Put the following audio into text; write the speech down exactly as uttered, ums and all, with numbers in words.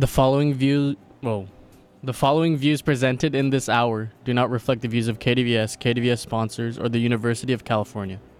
The following view, well, the following views presented in this hour do not reflect the views of K D V S, K D V S sponsors, or the University of California.